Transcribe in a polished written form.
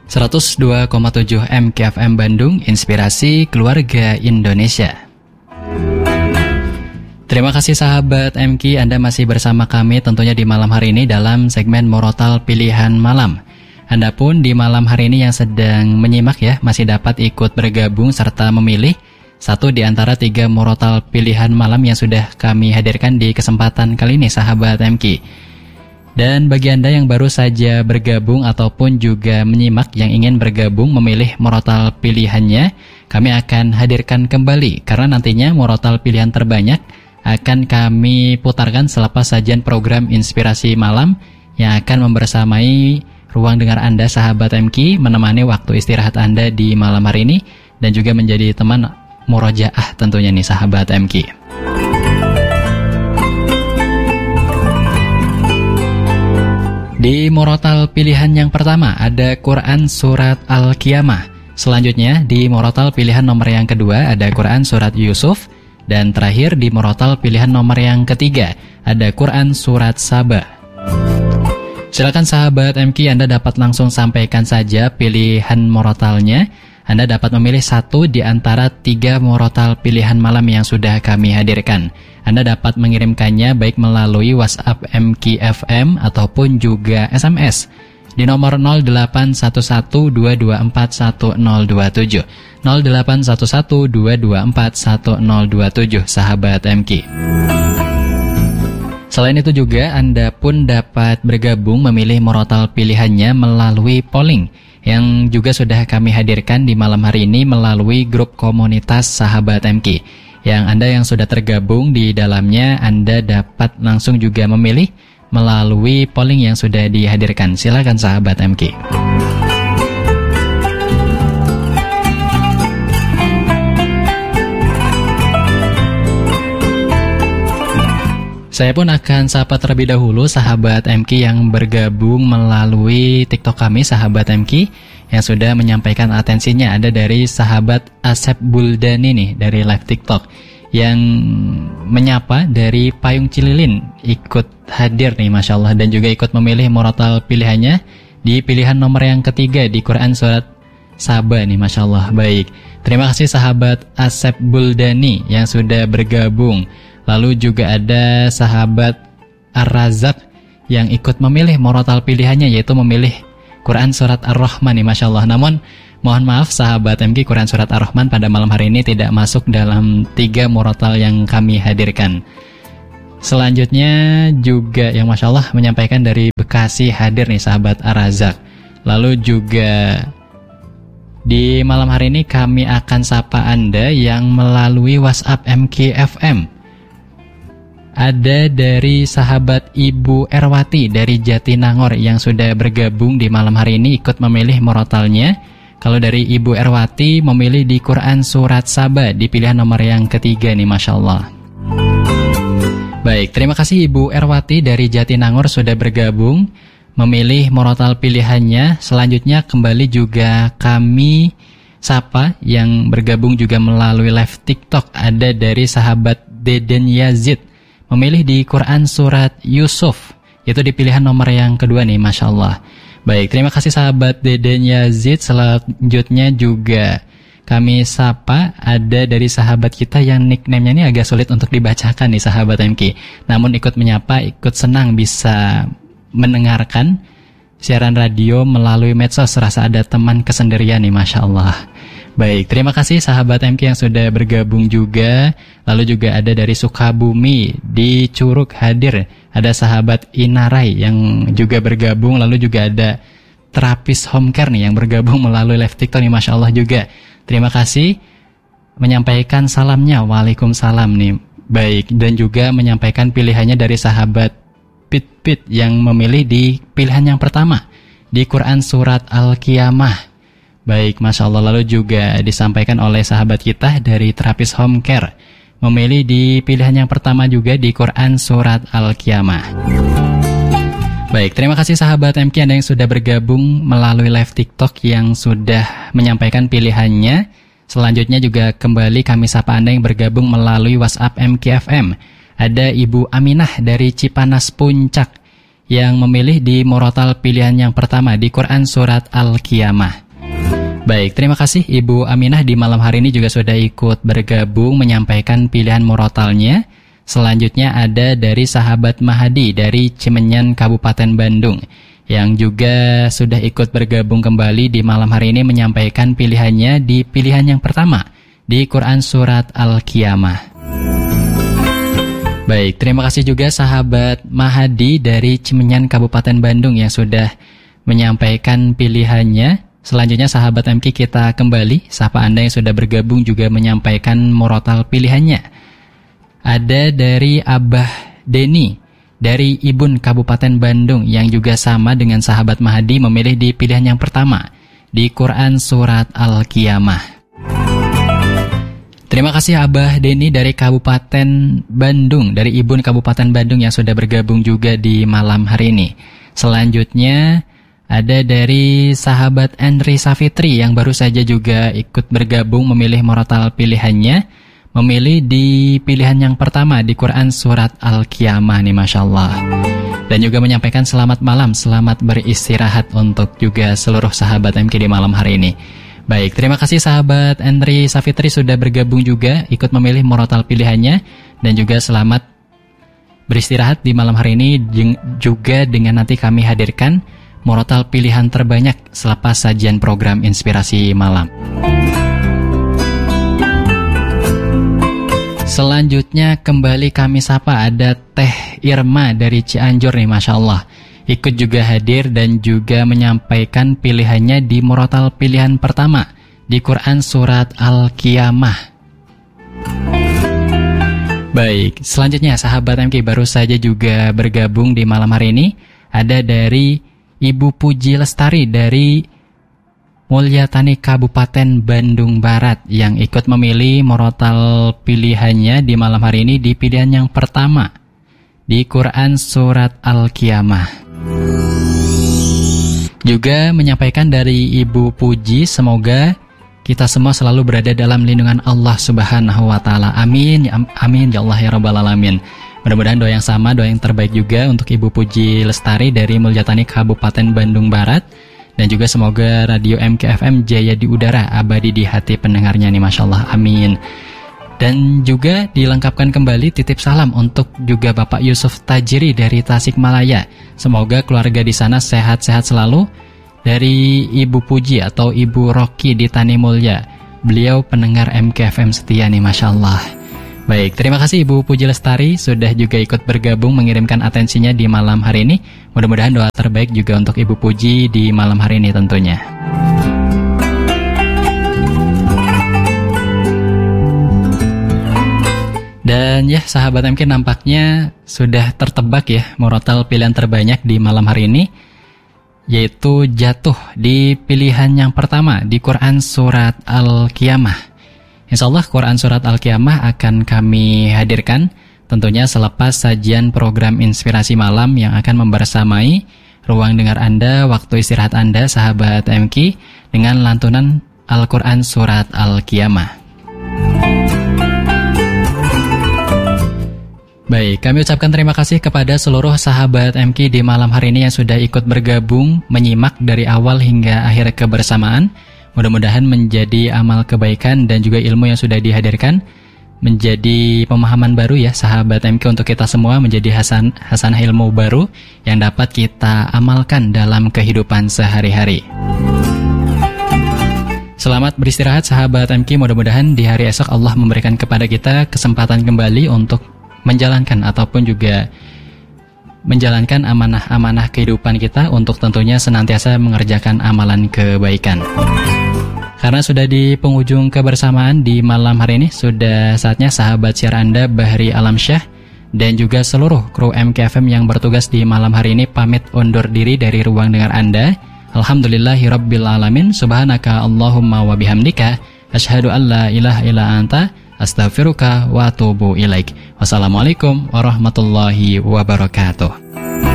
102,7 MKFM Bandung, Inspirasi Keluarga Indonesia. Terima kasih sahabat MK, Anda masih bersama kami tentunya di malam hari ini dalam segmen Murotal Pilihan Malam. Anda pun di malam hari ini yang sedang menyimak ya, masih dapat ikut bergabung serta memilih satu di antara 3 Murotal Pilihan Malam yang sudah kami hadirkan di kesempatan kali ini sahabat MK. Dan bagi Anda yang baru saja bergabung ataupun juga menyimak yang ingin bergabung memilih murotal pilihannya, kami akan hadirkan kembali karena nantinya murotal pilihan terbanyak akan kami putarkan selepas sajian program Inspirasi Malam yang akan membersamai ruang dengar Anda sahabat MK, menemani waktu istirahat Anda di malam hari ini dan juga menjadi teman murojaah tentunya nih sahabat MK. Di murotal pilihan yang pertama ada Quran Surat Al-Qiyamah. Selanjutnya di murotal pilihan nomor yang kedua ada Quran Surat Yusuf. Dan terakhir di murotal pilihan nomor yang ketiga ada Quran Surat Saba. Silakan sahabat MK, Anda dapat langsung sampaikan saja pilihan murotalnya. Anda dapat memilih satu di antara 3 murotal pilihan malam yang sudah kami hadirkan. Anda dapat mengirimkannya baik melalui WhatsApp MKFM ataupun juga SMS di nomor 081122410027 081122410027 sahabat MK. Selain itu juga Anda pun dapat bergabung memilih murotal pilihannya melalui polling yang juga sudah kami hadirkan di malam hari ini melalui grup komunitas sahabat MK. Yang Anda yang sudah tergabung di dalamnya, Anda dapat langsung juga memilih melalui polling yang sudah dihadirkan. Silakan sahabat MK. Saya pun akan sapa terlebih dahulu sahabat MK yang bergabung melalui TikTok kami sahabat MK yang sudah menyampaikan atensinya. Ada dari sahabat Asep Buldani nih dari live TikTok yang menyapa dari Payung Cililin, ikut hadir nih Masya Allah, dan juga ikut memilih murotal pilihannya di pilihan nomor yang ketiga di Quran Surat Saba nih Masya Allah. Baik, terima kasih sahabat Asep Buldani yang sudah bergabung. Lalu juga ada sahabat Ar-Razak yang ikut memilih murotal pilihannya, yaitu memilih Quran Surat Ar-Rahman nih Masya Allah. Namun mohon maaf sahabat MK, Quran Surat Ar-Rahman pada malam hari ini tidak masuk dalam 3 murotal yang kami hadirkan. Selanjutnya juga yang Masya Allah menyampaikan dari Bekasi hadir nih sahabat Ar-Razak. Lalu juga di malam hari ini kami akan sapa Anda yang melalui WhatsApp MKFM. Ada dari sahabat Ibu Erwati dari Jatinangor yang sudah bergabung di malam hari ini ikut memilih murotalnya. Kalau dari Ibu Erwati memilih di Quran Surat Saba di pilihan nomor yang ketiga nih Masya Allah. Baik, terima kasih Ibu Erwati dari Jatinangor sudah bergabung memilih murotal pilihannya. Selanjutnya kembali juga kami sapa yang bergabung juga melalui live TikTok. Ada dari sahabat Deden Yazid memilih di Quran Surat Yusuf, itu di pilihan nomor yang kedua nih Masya Allah. Baik, terima kasih sahabat Deden Yazid. Selanjutnya juga kami sapa ada dari sahabat kita yang nickname-nya ini agak sulit untuk dibacakan nih sahabat MK, namun ikut menyapa, ikut senang bisa mendengarkan siaran radio melalui medsos, rasa ada teman kesendirian nih Masya Allah. Baik, terima kasih sahabat MK yang sudah bergabung juga. Lalu juga ada dari Sukabumi di Curug hadir. Ada sahabat Inarai yang juga bergabung. Lalu juga ada terapis home care nih yang bergabung melalui live TikTok nih Masya Allah juga. Terima kasih menyampaikan salamnya. Waalaikumsalam nih. Baik, dan juga menyampaikan pilihannya dari sahabat Pit yang memilih di pilihan yang pertama di Quran Surat Al-Qiyamah. Baik, Masya Allah. Lalu juga disampaikan oleh sahabat kita dari terapis home care memilih di pilihan yang pertama juga di Quran Surat Al-Qiyamah. Baik, terima kasih sahabat MK Anda yang sudah bergabung melalui live TikTok yang sudah menyampaikan pilihannya. Selanjutnya juga kembali kami sapa Anda yang bergabung melalui WhatsApp MKFM. Ada Ibu Aminah dari Cipanas Puncak yang memilih di murotal pilihan yang pertama di Quran Surat Al-Qiyamah. Baik, terima kasih Ibu Aminah di malam hari ini juga sudah ikut bergabung menyampaikan pilihan murotalnya. Selanjutnya ada dari sahabat Mahadi dari Cimenyan Kabupaten Bandung yang juga sudah ikut bergabung kembali di malam hari ini menyampaikan pilihannya di pilihan yang pertama di Quran Surat Al-Qiyamah. Baik, terima kasih juga sahabat Mahadi dari Cimenyan Kabupaten Bandung yang sudah menyampaikan pilihannya. Selanjutnya sahabat MK kita kembali, sapa Anda yang sudah bergabung juga menyampaikan murotal pilihannya. Ada dari Abah Deni dari Ibun Kabupaten Bandung yang juga sama dengan sahabat Mahdi memilih di pilihan yang pertama di Quran Surat Al-Qiyamah. Terima kasih Abah Deni dari Kabupaten Bandung, dari Ibun Kabupaten Bandung yang sudah bergabung juga di malam hari ini. Selanjutnya ada dari sahabat Andri Safitri yang baru saja juga ikut bergabung memilih murotal pilihannya, memilih di pilihan yang pertama di Quran Surat Al-Qiyamah nih, Masya Allah. Dan juga menyampaikan selamat malam, selamat beristirahat untuk juga seluruh sahabat MK di malam hari ini. Baik, terima kasih sahabat Andri Safitri sudah bergabung juga, ikut memilih murotal pilihannya, dan juga selamat beristirahat di malam hari ini juga dengan nanti kami hadirkan murotal pilihan terbanyak selepas sajian program Inspirasi Malam. Selanjutnya kembali kami sapa ada Teh Irma dari Cianjur nih, Masya Allah. Ikut juga hadir dan juga menyampaikan pilihannya di murotal pilihan pertama di Quran Surat Al-Qiyamah. Baik, selanjutnya sahabat MK baru saja juga bergabung di malam hari ini. Ada dari Ibu Puji Lestari dari Mulyatani Kabupaten Bandung Barat yang ikut memilih murotal pilihannya di malam hari ini di pilihan yang pertama di Quran Surat Al-Qiyamah. Juga menyampaikan dari Ibu Puji, semoga kita semua selalu berada dalam lindungan Allah Subhanahu wa Ta'ala. Amin, amin ya Allah ya Rabbal Alamin. Mudah-mudahan doa yang sama, doa yang terbaik juga untuk Ibu Puji Lestari dari Mulyatani Kabupaten Bandung Barat. Dan juga semoga Radio MKFM jaya di udara, abadi di hati pendengarnya nih, Masya Allah, amin. Dan juga dilengkapkan kembali titip salam untuk juga Bapak Yusuf Tajiri dari Tasikmalaya. Semoga keluarga di sana sehat-sehat selalu. Dari Ibu Puji atau Ibu Rocky di Tanimulya, beliau pendengar MKFM setia nih, Masya Allah. Baik, terima kasih Ibu Puji Lestari sudah juga ikut bergabung mengirimkan atensinya di malam hari ini. Mudah-mudahan doa terbaik juga untuk Ibu Puji di malam hari ini tentunya. Dan ya sahabat MK, nampaknya sudah tertebak ya murotal pilihan terbanyak di malam hari ini, yaitu jatuh di pilihan yang pertama di Quran Surat Al-Qiyamah. Insyaallah Quran Surat Al-Qiyamah akan kami hadirkan tentunya selepas sajian program Inspirasi Malam yang akan membersamai ruang dengar Anda, waktu istirahat Anda, sahabat MK, dengan lantunan Al-Quran Surat Al-Qiyamah. Baik, kami ucapkan terima kasih kepada seluruh sahabat MK di malam hari ini yang sudah ikut bergabung, menyimak dari awal hingga akhir kebersamaan. Mudah-mudahan menjadi amal kebaikan dan juga ilmu yang sudah dihadirkan menjadi pemahaman baru ya sahabat MK untuk kita semua, menjadi hasanah ilmu baru yang dapat kita amalkan dalam kehidupan sehari-hari. Selamat beristirahat sahabat MK, mudah-mudahan di hari esok Allah memberikan kepada kita kesempatan kembali untuk menjalankan ataupun juga menjalankan amanah-amanah kehidupan kita untuk tentunya senantiasa mengerjakan amalan kebaikan. Karena sudah di penghujung kebersamaan di malam hari ini, sudah saatnya sahabat siar Anda Bahri Alamsyah dan juga seluruh kru MKFM yang bertugas di malam hari ini pamit undur diri dari ruang dengar Anda. Alhamdulillahirabbil alamin, subhanaka Allahumma wa bihamdika, asyhadu an la ilaha illa anta, astaghfiruka wa atubu ilaik. Wassalamualaikum warahmatullahi wabarakatuh.